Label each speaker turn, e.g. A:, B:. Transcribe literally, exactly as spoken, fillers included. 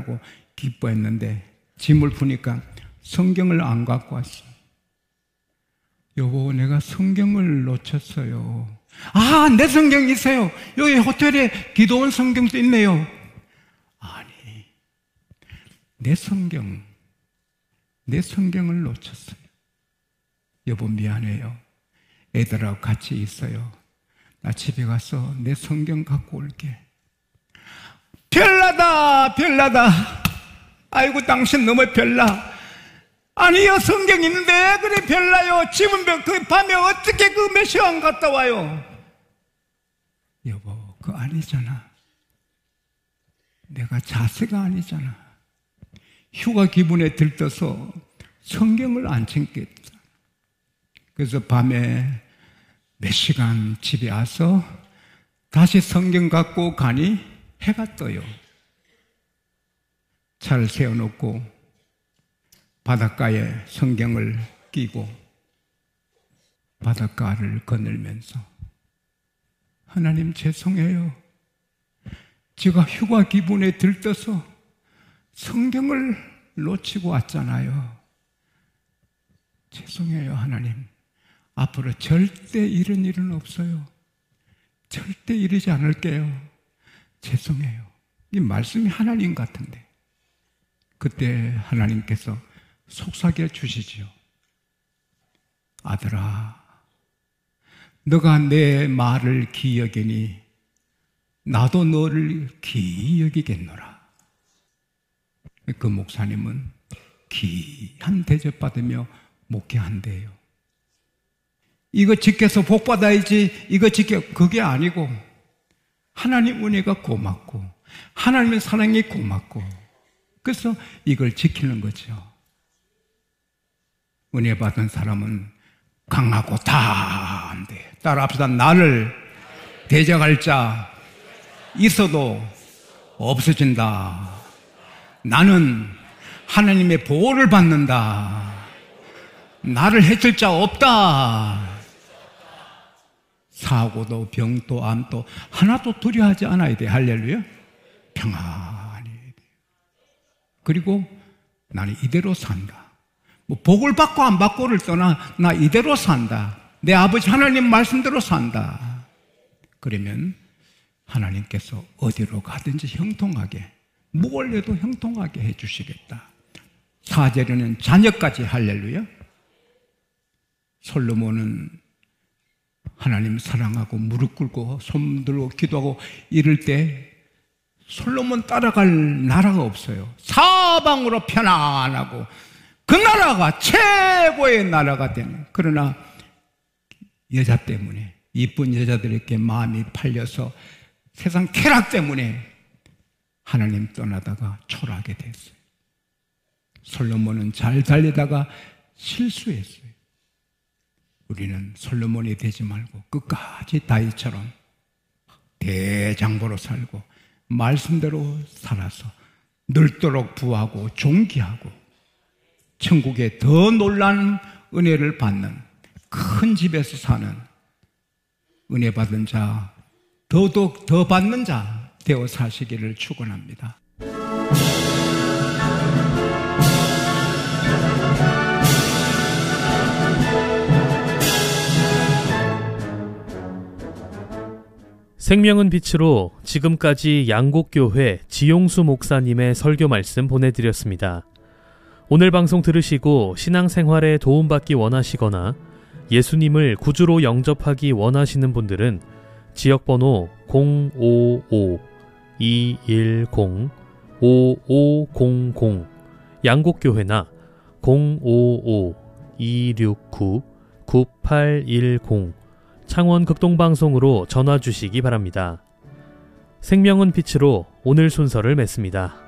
A: 된다고 기뻐했는데 짐을 푸니까 성경을 안 갖고 왔어. 여보, 내가 성경을 놓쳤어요. 아, 내 성경 있어요. 여기 호텔에 기도원 성경도 있네요. 아니, 내 성경, 내 성경을 놓쳤어요. 여보, 미안해요. 애들하고 같이 있어요. 나 집에 가서 내 성경 갖고 올게. 별나다, 별나다. 아이고, 당신 너무 별나. 아니요, 성경 있는데 왜 그래 별나요? 집은 그 밤에 어떻게 그 몇 시간 갔다 와요? 여보, 그거 아니잖아. 내가 자세가 아니잖아. 휴가 기분에 들떠서 성경을 안 챙겼다. 그래서 밤에 몇 시간 집에 와서 다시 성경 갖고 가니 해가 떠요. 차를 세워놓고 바닷가에 성경을 끼고 바닷가를 거닐면서 하나님 죄송해요. 제가 휴가 기분에 들떠서 성경을 놓치고 왔잖아요. 죄송해요, 하나님. 앞으로 절대 이런 일은 없어요. 절대 이러지 않을게요. 죄송해요. 이 말씀이 하나님 같은데. 그때 하나님께서 속삭여 주시지요. 아들아, 너가 내 말을 기여기니 나도 너를 기여기겠노라. 그 목사님은 귀한 대접받으며 목회한대요. 이거 지켜서 복 받아야지, 이거 지켜, 그게 아니고 하나님 은혜가 고맙고 하나님의 사랑이 고맙고 그래서 이걸 지키는 거죠. 은혜 받은 사람은 강하고 담대. 따라합시다. 나를 대적할 자 있어도 없어진다. 나는 하나님의 보호를 받는다. 나를 해칠 자 없다. 사고도 병도 암도 하나도 두려워하지 않아야 돼. 할렐루야. 평안히. 그리고 나는 이대로 산다. 뭐 복을 받고 안 받고를 떠나 나 이대로 산다. 내 아버지 하나님 말씀대로 산다. 그러면 하나님께서 어디로 가든지 형통하게, 뭘 해도 형통하게 해주시겠다. 사절에는 자녀까지. 할렐루야. 솔로몬은 하나님 사랑하고 무릎 꿇고 손 들고 기도하고 이럴 때 솔로몬 따라갈 나라가 없어요. 사방으로 편안하고 그 나라가 최고의 나라가 되는. 그러나 여자 때문에, 이쁜 여자들에게 마음이 팔려서 세상 쾌락 때문에 하나님 떠나다가 초라하게 됐어요. 솔로몬은 잘 달리다가 실수했어요. 우리는 솔로몬이 되지 말고 끝까지 다윗처럼 대장보로 살고 말씀대로 살아서 늙도록 부하고 존귀하고 천국에 더 놀라운 은혜를 받는 큰 집에서 사는 은혜 받은 자, 더더욱 더 받는 자 되어 사시기를 축원합니다.
B: 생명은 빛으로 지금까지 양곡교회 지용수 목사님의 설교 말씀 보내드렸습니다. 오늘 방송 들으시고 신앙생활에 도움받기 원하시거나 예수님을 구주로 영접하기 원하시는 분들은 지역번호 공오오 이일공 오오공공 양곡교회나 공오오 이육구 구팔일공 창원 극동방송으로 전화 주시기 바랍니다. 생명은 빛으로 오늘 순서를 맺습니다.